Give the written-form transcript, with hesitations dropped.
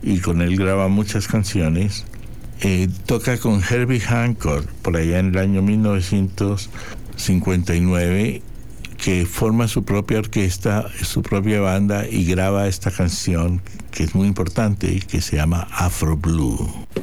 y con él graba muchas canciones. Toca con Herbie Hancock por allá en el año 1959, que forma su propia orquesta, su propia banda, y graba esta canción que es muy importante, que se llama Afro Blue.